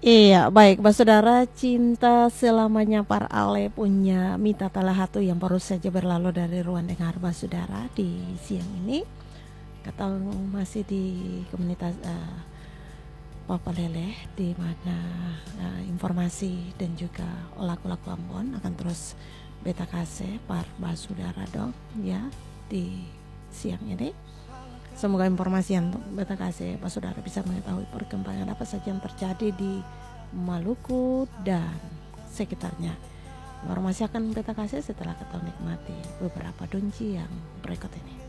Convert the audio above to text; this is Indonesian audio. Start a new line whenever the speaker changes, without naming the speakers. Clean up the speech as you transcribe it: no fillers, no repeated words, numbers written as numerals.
Iya, baik, Mbak Saudara, cinta selamanya para Ale punya Mita Talahatu yang baru saja berlalu dari ruang dengar Mbak Saudara di siang ini. Kita masih di komunitas Papa Lele, di mana informasi dan juga lagu-lagu Ambon akan terus beta kasih para Mbak Saudara dong ya di siang ini. Semoga informasi yang beta kasih Pak Saudara bisa mengetahui perkembangan apa saja yang terjadi di Maluku dan sekitarnya. Informasi akan beta kasih setelah kita nikmati beberapa donji yang berikut ini.